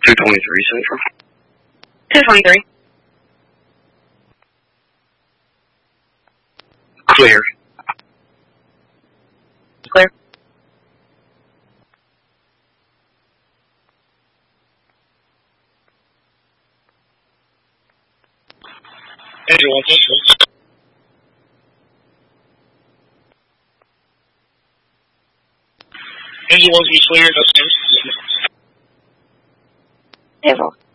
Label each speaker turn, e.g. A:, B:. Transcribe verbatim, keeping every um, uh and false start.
A: two twenty-three Central.
B: two twenty-three.
A: Clear.
B: Clear.
C: Angel one Central. Angel one be cleared.
B: Angel.